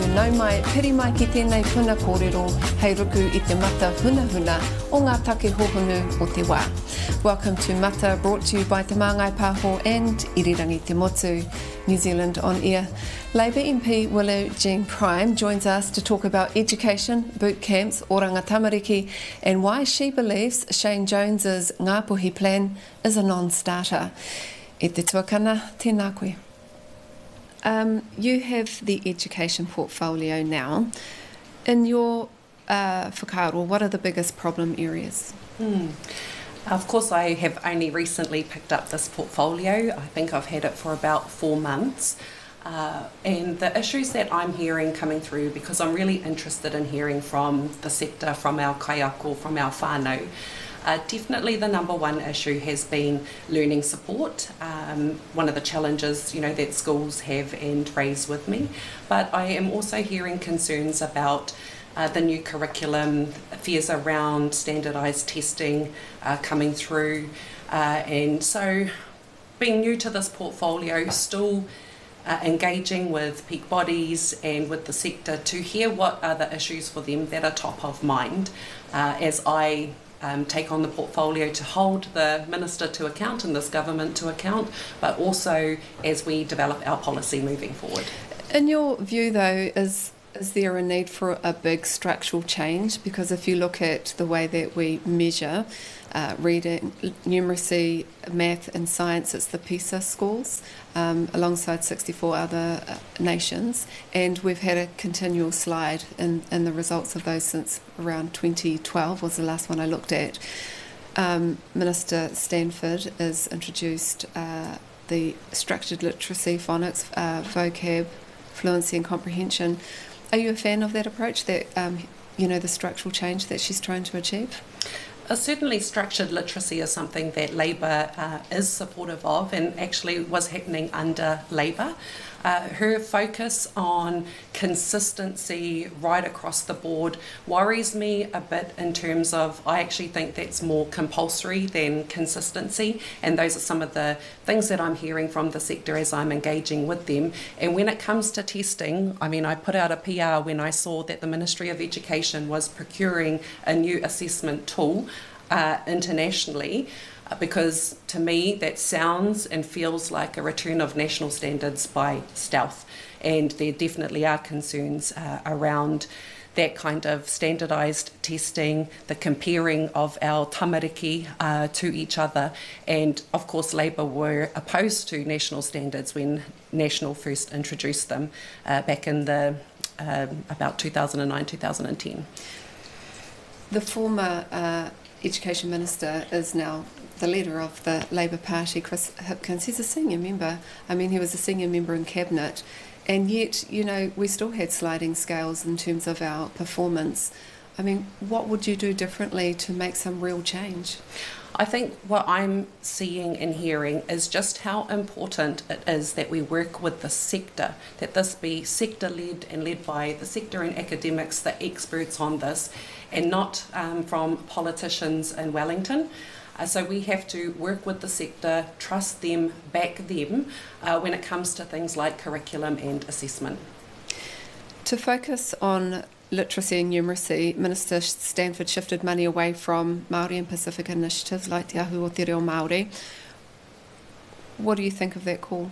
atu nau mai, piri mai ki tēnei puna kōrero, hei ruku I te mata hunahuna o ngā take hohunu o te wā. Welcome to Mata, brought to you by Te Māngai Pāho and Irirangi Te Motu, New Zealand on air. Labour MP Willow Jean Prime joins us to talk about education, boot camps, oranga tamariki, and why she believes Shane Jones's Ngāpuhi plan is a non-starter. E te tuakana, tēnā koe. You have the education portfolio now. In your whakaaro, what are the biggest problem areas? Of course, I have only recently picked up this portfolio. I think I've had it for about 4 months. And the issues that I'm hearing coming through, because I'm really interested in hearing from the sector, from our kaiako, from our whānau, definitely the number one issue has been learning support. One of the challenges, that schools have and raise with me. But I am also hearing concerns about the new curriculum, fears around standardised testing coming through. And so being new to this portfolio, still engaging with peak bodies and with the sector to hear what are the issues for them that are top of mind as I take on the portfolio to hold the Minister to account and this government to account, but also as we develop our policy moving forward. In your view though, is there a need for a big structural change? Because if you look at the way that we measure reading, numeracy, math and science, it's the PISA scores alongside 64 other nations, and we've had a continual slide in the results of those since around 2012 was the last one I looked at. Minister Stanford has introduced the structured literacy, phonics, vocab, fluency and comprehension. Are you a fan of that approach, that the structural change that she's trying to achieve? Certainly structured literacy is something that Labour is supportive of and actually was happening under Labour. Her focus on consistency right across the board worries me a bit in terms of, I actually think that's more compulsory than consistency, and those are some of the things that I'm hearing from the sector as I'm engaging with them. And when it comes to testing, I put out a PR when I saw that the Ministry of Education was procuring a new assessment tool internationally, because to me that sounds and feels like a return of national standards by stealth, and there definitely are concerns around that kind of standardised testing, the comparing of our tamariki to each other, and of course Labour were opposed to national standards when National first introduced them back in the about 2009-2010. The former Education Minister is now the leader of the Labour Party, Chris Hipkins. He's a senior member. He was a senior member in Cabinet, and yet, we still had sliding scales in terms of our performance. What would you do differently to make some real change? I think what I'm seeing and hearing is just how important it is that we work with the sector, that this be sector-led and led by the sector and academics, the experts on this, and not from politicians in Wellington. So we have to work with the sector, trust them, back them when it comes to things like curriculum and assessment. To focus on literacy and numeracy, Minister Stanford shifted money away from Māori and Pacific initiatives like Te Ahu o Te Reo Māori. What do you think of that call?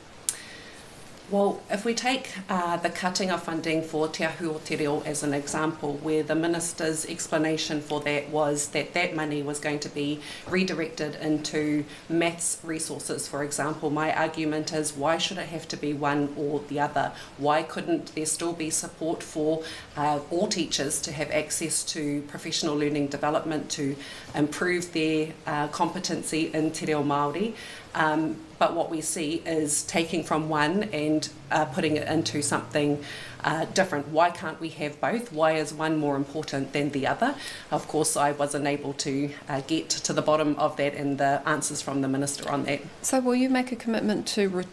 Well, if we take the cutting of funding for Te Ahu o Te Reo as an example, where the Minister's explanation for that was that that money was going to be redirected into maths resources, for example, my argument is, why should it have to be one or the other? Why couldn't there still be support for all teachers to have access to professional learning development to improve their competency in Te Reo Māori? But what we see is taking from one and putting it into something different. Why can't we have both? Why is one more important than the other? Of course, I wasn't able to get to the bottom of that and the answers from the Minister on that. So will you make a commitment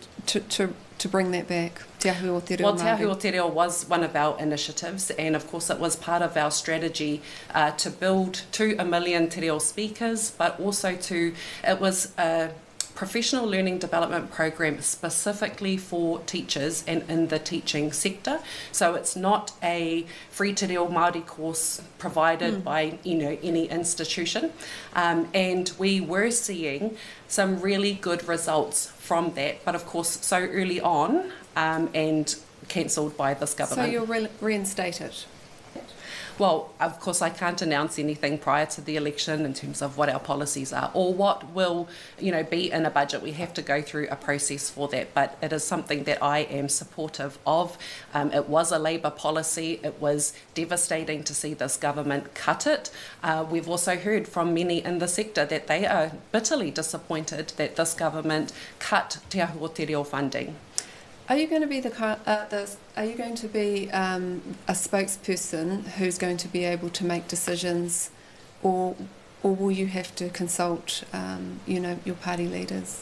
to bring that back? Te Ahu o Te Reo Māori? Well, Te Ahu o Te Reo was one of our initiatives, and of course it was part of our strategy to build to 1 million Te Reo speakers, but also it was professional learning development program specifically for teachers and in the teaching sector. So it's not a free te reo Māori course provided by any institution. And we were seeing some really good results from that, but of course so early on and cancelled by this government. So you'll reinstate it? Well, of course, I can't announce anything prior to the election in terms of what our policies are or what will, be in a budget. We have to go through a process for that, but it is something that I am supportive of. It was a Labour policy. It was devastating to see this government cut it. We've also heard from many in the sector that they are bitterly disappointed that this government cut Te Ahu o Te Reo funding. Are you going to be a spokesperson who's going to be able to make decisions, or will you have to consult, your party leaders?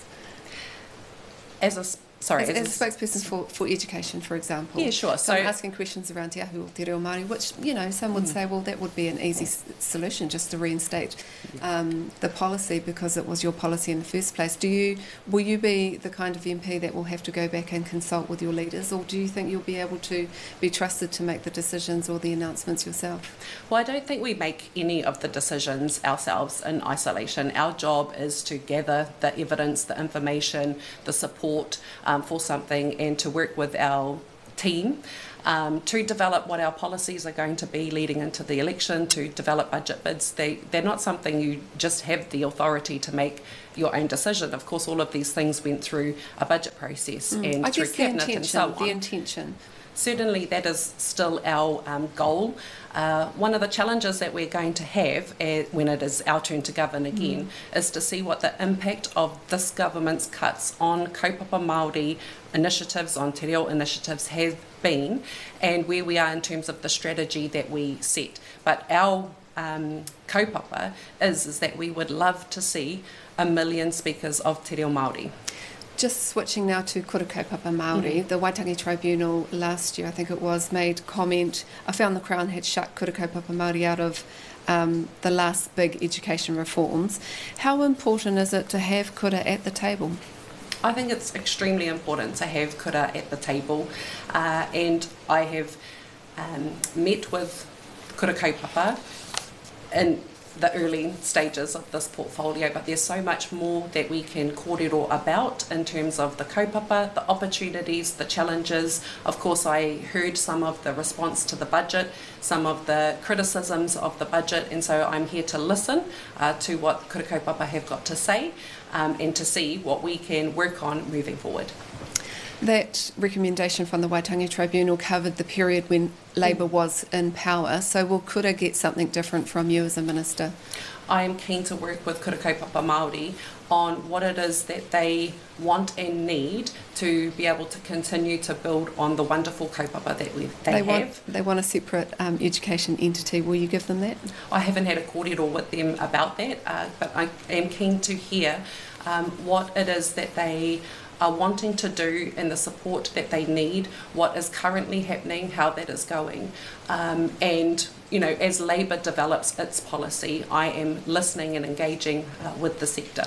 As a spokesperson for education, for example. Yeah, sure. So I'm asking questions around Te Ahu o Te Reo Māori, which, some would say, well, that would be an easy solution, just to reinstate the policy because it was your policy in the first place. Will you be the kind of MP that will have to go back and consult with your leaders, or do you think you'll be able to be trusted to make the decisions or the announcements yourself? Well, I don't think we make any of the decisions ourselves in isolation. Our job is to gather the evidence, the information, the support for something, and to work with our team to develop what our policies are going to be leading into the election, to develop budget bids. They're not something you just have the authority to make your own decision. Of course, all of these things went through a budget process and through Cabinet and so on. The intention. Certainly that is still our goal. One of the challenges that we're going to have when it is our turn to govern again is to see what the impact of this government's cuts on kaupapa Māori initiatives, on te reo initiatives have been, and where we are in terms of the strategy that we set. But our kaupapa is that we would love to see 1 million speakers of te reo Māori. Just switching now to kura kaupapa Māori, the Waitangi Tribunal last year, I think it was, made comment. I found the Crown had shut kura kaupapa Māori out of the last big education reforms. How important is it to have kura at the table? I think it's extremely important to have kura at the table, and I have met with kura kaupapa in the early stages of this portfolio, but there's so much more that we can kōrero about in terms of the kaupapa, the opportunities, the challenges. Of course, I heard some of the response to the budget, some of the criticisms of the budget, and so I'm here to listen to what kura kaupapa have got to say and to see what we can work on moving forward. That recommendation from the Waitangi Tribunal covered the period when Labour was in power, so will kura get something different from you as a minister? I am keen to work with kura kaupapa Māori on what it is that they want and need to be able to continue to build on the wonderful kaupapa that they have. They want a separate education entity. Will you give them that? I haven't had a kōrero with them about that, but I am keen to hear what it is that they are wanting to do and the support that they need, what is currently happening, how that is going. And, as Labour develops its policy, I am listening and engaging with the sector.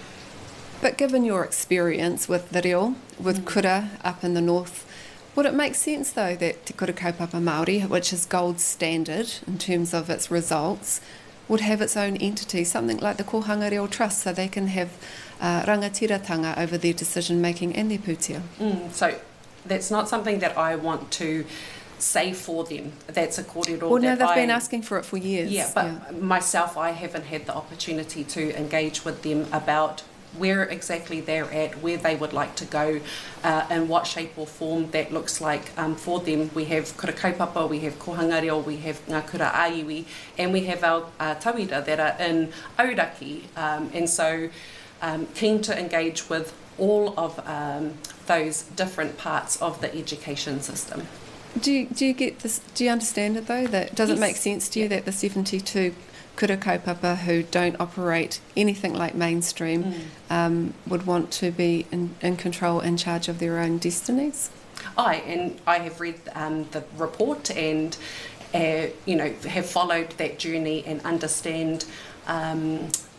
But given your experience with the reo, with kura up in the north, would it make sense though that Te Kura Kaupapa Māori, which is gold standard in terms of its results, would have its own entity, something like the Kohanga Reo Trust, so they can have rangatiratanga over their decision making and their pūtea? So that's not something that I want to say for them. That's a kōrero. Well, no, they've been asking for it for years. Yeah, but myself, I haven't had the opportunity to engage with them about where exactly they're at, where they would like to go, and what shape or form that looks like for them. We have kura kaupapa, we have kohanga reo, we have ngā kura aiwi, and we have our tauira that are in Auraki. And so keen to engage with all of those different parts of the education system. Do you get this? Do you understand it though? That does it make sense to you that the 72 kura kaupapa who don't operate anything like mainstream would want to be in control, in charge of their own destinies? I have read the report and have followed that journey and understand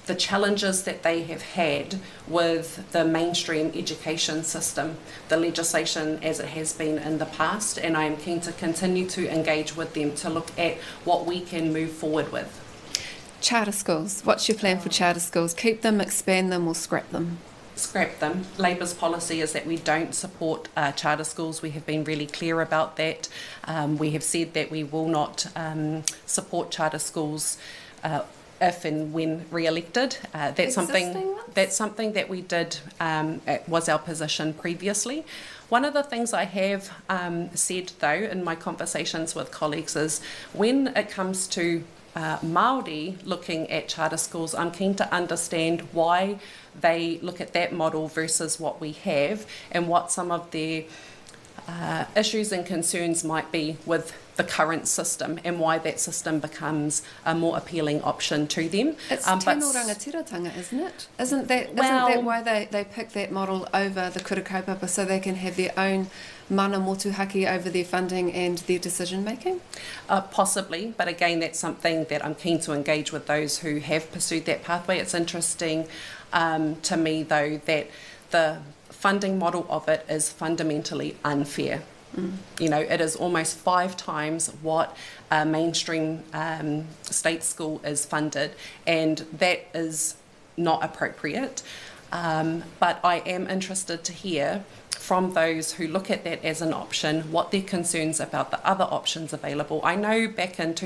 the challenges that they have had with the mainstream education system, the legislation as it has been in the past, and I am keen to continue to engage with them to look at what we can move forward with. Charter schools. What's your plan for charter schools? Keep them, expand them, or scrap them? Scrap them. Labour's policy is that we don't support charter schools. We have been really clear about that. We have said that we will not support charter schools if and when re-elected. That's something that we did, was our position previously. One of the things I have said, though, in my conversations with colleagues is when it comes to Māori looking at charter schools, I'm keen to understand why they look at that model versus what we have, and what some of their issues and concerns might be with the current system, and why that system becomes a more appealing option to them. It's tino rangatiratanga, isn't it? Isn't that why they pick that model over the kura kaupapa, so they can have their own mana motuhaki over their funding and their decision making? Possibly, but again, that's something that I'm keen to engage with those who have pursued that pathway. It's interesting to me, though, that the funding model of it is fundamentally unfair. You know, it is almost 5 times what a mainstream state school is funded, and that is not appropriate. But I am interested to hear from those who look at that as an option, what their concerns about the other options available. I know back in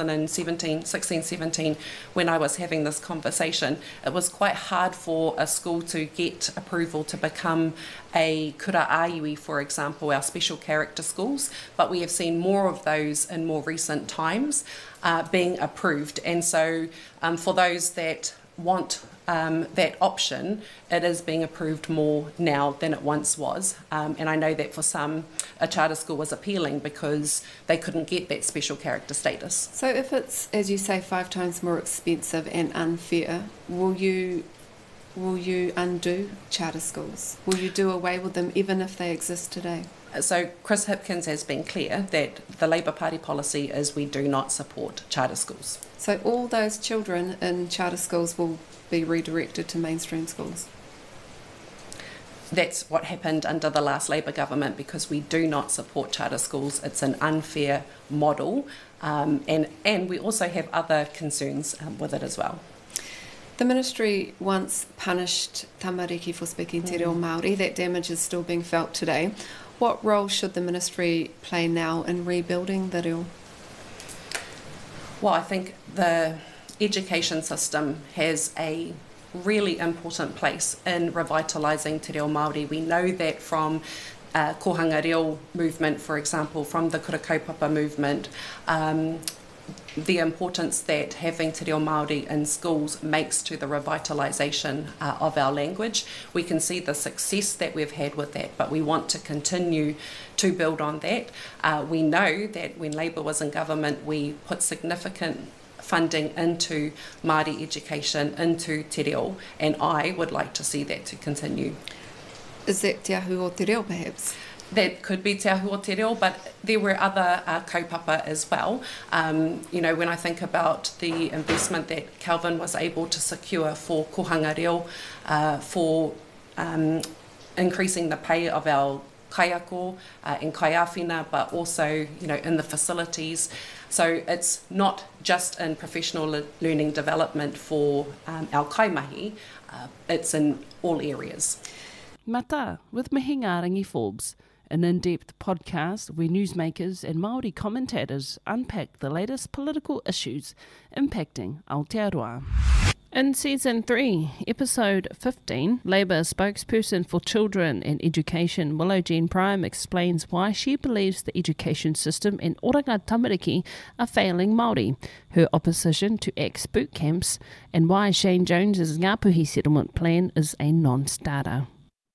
2016-17, when I was having this conversation, it was quite hard for a school to get approval to become a kura aiui, for example, our special character schools, but we have seen more of those in more recent times being approved. And so for those that want that option, it is being approved more now than it once was. And I know that for some, a charter school was appealing because they couldn't get that special character status. So if it's, as you say, 5 times more expensive and unfair, will you undo charter schools? Will you do away with them even if they exist today? So Chris Hipkins has been clear that the Labour Party policy is we do not support charter schools. So all those children in charter schools will be redirected to mainstream schools? That's what happened under the last Labour government, because we do not support charter schools. It's an unfair model, and we also have other concerns with it as well. The ministry once punished tamariki for speaking te reo Māori. That damage is still being felt today. What role should the ministry play now in rebuilding the reo? Well, I think the education system has a really important place in revitalising te reo Māori. We know that from kohanga reo movement, for example, from the kura kaupapa movement, the importance that having te reo Māori in schools makes to the revitalisation of our language. We can see the success that we've had with that, but we want to continue to build on that. We know that when Labour was in government, we put significant funding into Māori education, into te reo, and I would like to see that to continue. Is that te ahu o te reo, perhaps? That could be te ahu o te reo, but there were other kaupapa as well. You know, when I think about the investment that Kelvin was able to secure for kohanga reo, for increasing the pay of our kaiako and kaiawhina, but also, you know, in the facilities. So it's not just in professional learning development for our kaimahi, it's in all areas. Mata with Mahinga Rangi Forbes, an in-depth podcast where newsmakers and Māori commentators unpack the latest political issues impacting Aotearoa. In Season 3, Episode 15, Labour spokesperson for Children and Education Willow Jean Prime explains why she believes the education system in Oranga Tamariki are failing Māori, her opposition to X boot camps, and why Shane Jones's Ngāpuhi settlement plan is a non-starter.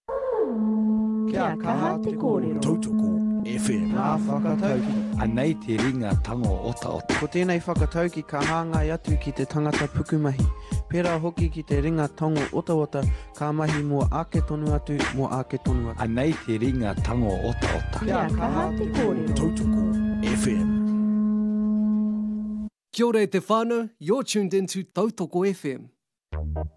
Kia kaha te kōrero. Tautoko FM. Nā whakatauki. Anei te ringa tango ota ota. Ko tēnei whakatauki ka hāngai atu ki te tangata pukumahi. Pērā hoki ki te ringa tango ota ota, ka mahi mua ake tonu atu, mua ake tonu atu. Anei te ringa tango ota ota. Kia kaha te kōrero. Tautoko FM. Kia ora e te whānau, you're tuned into Tautoko FM. FM.